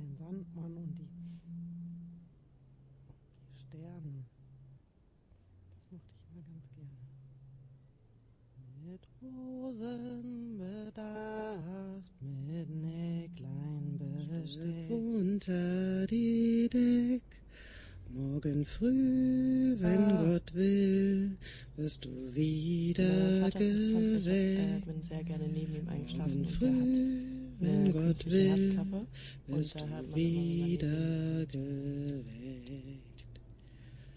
den Sandmann und die Sterne. Das mochte ich immer ganz gerne. Mit Rosen bedacht, mit Näglein besteckt, unter die Deck. Morgen früh, wenn Gott will, wirst du wieder geweckt. Ich bin sehr gerne neben ihm eingeschlafen. Morgen früh, wenn Gott will, wirst du wieder geweckt.